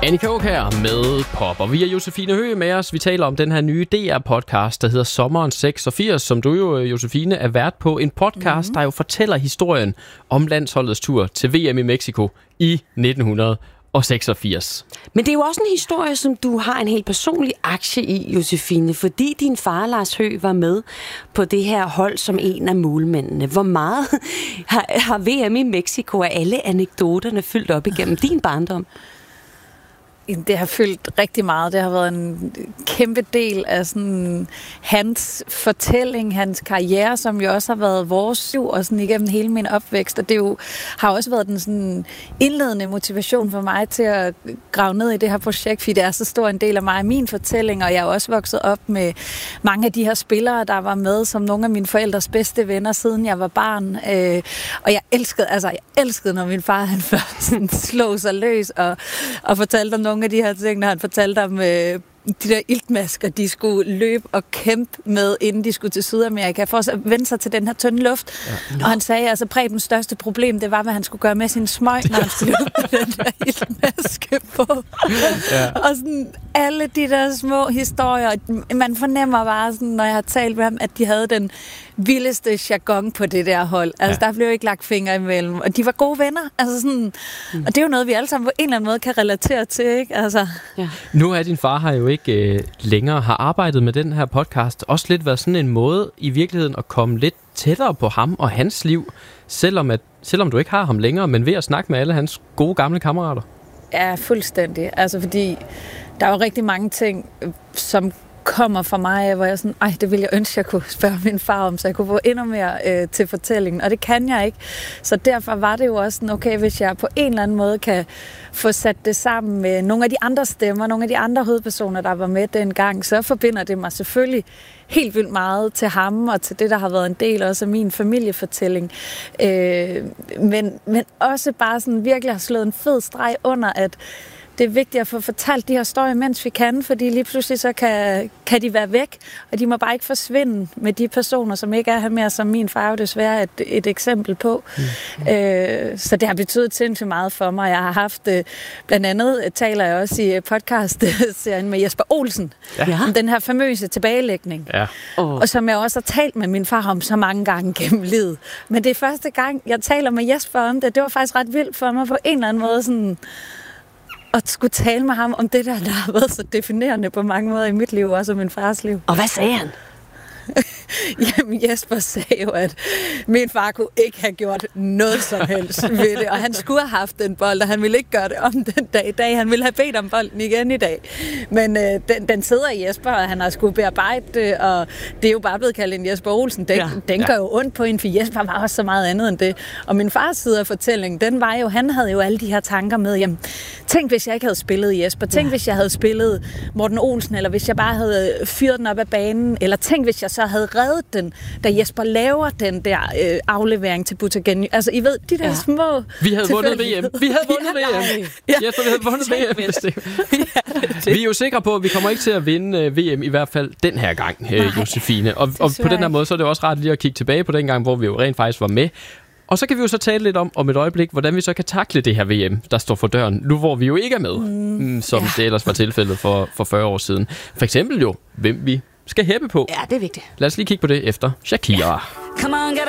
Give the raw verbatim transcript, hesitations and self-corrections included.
Annika Auk her med Pop, og vi er Josefine Høgh med os. Vi taler om den her nye D R-podcast, der hedder Sommeren seksogfirs, som du jo, Josefine, er vært på. En podcast, mm-hmm. der jo fortæller historien om landsholdets tur til V M i Mexico i nitten seksogfirs. Men det er jo også en historie, som du har en helt personlig aktie i, Josefine, fordi din far, Lars Høgh, var med på det her hold som en af målmændene. Hvor meget har, har V M i Mexico af alle anekdoterne fyldt op igennem din barndom? Det har fyldt rigtig meget. Det har været en kæmpe del af sådan hans fortælling, hans karriere, som jo også har været vores liv og sådan igennem hele min opvækst. Og det jo har også været den sådan indledende motivation for mig til at grave ned i det her projekt, fordi det er så stor en del af mig og min fortælling, og jeg er også vokset op med mange af de her spillere, der var med som nogle af mine forældres bedste venner, siden jeg var barn. Øh, og jeg elskede, altså jeg elskede, når min far han først sådan slog sig løs og, og fortalte om nogle af de her ting, når han fortalte om øh, de der iltmasker, de skulle løbe og kæmpe med, inden de skulle til Sydamerika, for at vende sig til den her tynde luft. Ja. Og han sagde, altså Prebens største problem, det var, hvad han skulle gøre med sin smøg, når han skulle løbe den der iltmaske på. Ja. Og sådan alle de der små historier, man fornemmer bare, sådan, når jeg har talt med ham, at de havde den vildeste jargon på det der hold. Altså, ja. Der blev ikke lagt fingre imellem. Og de var gode venner. Altså, sådan, mm. Og det er jo noget, vi alle sammen på en eller anden måde kan relatere til, ikke? Altså. Ja. Nu er din far her jo ikke øh, længere har arbejdet med den her podcast. Også lidt været sådan en måde i virkeligheden at komme lidt tættere på ham og hans liv, selvom, at, selvom du ikke har ham længere, men ved at snakke med alle hans gode gamle kammerater. Ja, fuldstændig. Altså, fordi der er jo rigtig mange ting, som kommer fra mig, hvor jeg sådan, ej, det ville jeg ønske, jeg kunne spørge min far om, så jeg kunne få endnu mere øh, til fortællingen, og det kan jeg ikke. Så derfor var det jo også sådan, okay, hvis jeg på en eller anden måde kan få sat det sammen med nogle af de andre stemmer, nogle af de andre hovedpersoner, der var med dengang, så forbinder det mig selvfølgelig helt vildt meget til ham, og til det, der har været en del også af min familiefortælling. Øh, men, men også bare sådan virkelig har slået en fed streg under, at det er vigtigt at få fortalt de her historier, mens vi kan, fordi lige pludselig så kan, kan de være væk, og de må bare ikke forsvinde med de personer, som ikke er her mere, som min far jo desværre er et, et eksempel på. Mm. Øh, så det har betydet sindssygt meget for mig. Jeg har haft, blandt andet taler jeg også i podcast-serien med Jesper Olsen, ja. Om den her famøse tilbagelægning. Ja. Oh. Og som jeg også har talt med min far om så mange gange gennem livet. Men det er første gang, jeg taler med Jesper om det. Det var faktisk ret vildt for mig på en eller anden måde, sådan at skulle tale med ham om det der, der har været så definerende på mange måder i mit liv, også i min fars liv. Og hvad sagde han? Jamen Jesper sagde jo, at min far kunne ikke have gjort noget som helst ved det, og han skulle have haft den bold, og han ville ikke gøre det om den dag i dag. Han ville have bedt om bolden igen i dag. Men øh, den, den sidder i Jesper, og han har skulle bearbejde det, og det er jo bare blevet kaldt en Jesper Olsen. Den, ja. den gør jo ondt på en, for Jesper var også så meget andet end det. Og min fars side af fortællingen, den var jo, han havde jo alle de her tanker med, jamen, tænk hvis jeg ikke havde spillet Jesper, tænk ja. hvis jeg havde spillet Morten Olsen, eller hvis jeg bare havde fyret den op af banen, eller tænk hvis jeg så havde reddet den, da Jesper laver den der øh, aflevering til Butagenio. Altså, I ved, de der ja. små... Vi havde vundet V M. Vi havde vundet ja, V M. Ja. Jesper, vi havde vundet V M. Ja, vi er jo sikre på, at vi kommer ikke til at vinde uh, V M, i hvert fald den her gang, uh, Josefine. Og, og på den her måde, så er det også ret lige at kigge tilbage på den gang, hvor vi jo rent faktisk var med. Og så kan vi jo så tale lidt om, om et øjeblik, hvordan vi så kan takle det her V M, der står for døren, nu hvor vi jo ikke er med, mm, som ja. det ellers var tilfældet for, for fyrre år siden. For eksempel jo, hvem vi skal hæppe på. Ja, det er vigtigt. Lad os lige kigge på det efter Shakira. Ja.